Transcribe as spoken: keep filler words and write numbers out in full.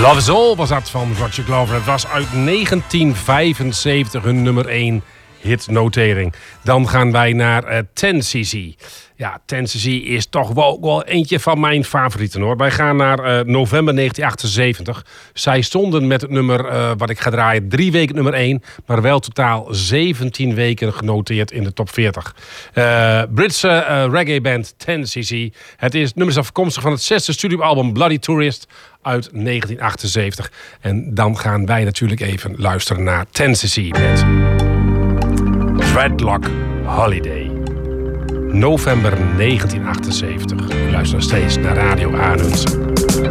Love Is All was dat van Roger Glover. Het was uit negentien vijfenzeventig hun nummer één hitnotering. Dan gaan wij naar uh, ten C C. Ja, ten C C is toch wel, wel eentje van mijn favorieten hoor. Wij gaan naar uh, november negentien achtenzeventig. Zij stonden met het nummer uh, wat ik ga draaien drie weken nummer één. Maar wel totaal zeventien weken genoteerd in de top veertig. Uh, Britse uh, reggae-band ten C C. Het is nummers afkomstig van het zesde studioalbum Bloody Tourist uit negentien achtenzeventig. En dan gaan wij natuurlijk even luisteren naar ten C C met Dreadlock Holiday. November negentien achtenzeventig. U luistert nog steeds naar Radio Arnhem.